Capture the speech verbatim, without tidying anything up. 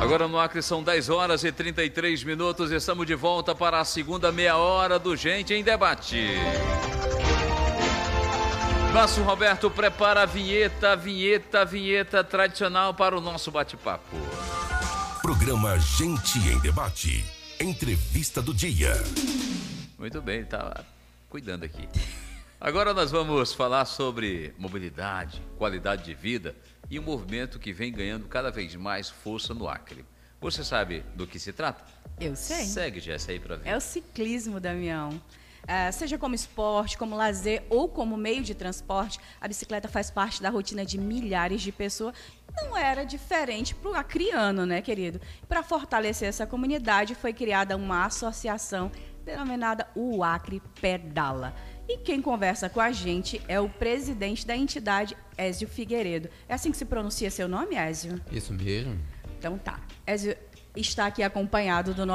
Agora no Acre são dez horas e trinta e três minutos. Estamos de volta para a segunda meia hora do Gente em Debate. Márcio Roberto prepara a vinheta, a vinheta, a vinheta tradicional para o nosso bate-papo. Programa Gente em Debate. Entrevista do dia. Muito bem, está cuidando aqui. Agora nós vamos falar sobre mobilidade, qualidade de vida e um movimento que vem ganhando cada vez mais força no Acre. Você sabe do que se trata? Eu sei. Segue, Jéssica, aí para ver. É o ciclismo, Damião. Uh, seja como esporte, como lazer ou como meio de transporte, a bicicleta faz parte da rotina de milhares de pessoas. Não era diferente para o acriano, né, querido? Para fortalecer essa comunidade, foi criada uma associação denominada O Acre Pedala. E quem conversa com a gente é o presidente da entidade, Ézio Figueiredo. É assim que se pronuncia seu nome, Ézio? Isso mesmo. Então tá. Ézio está aqui acompanhado do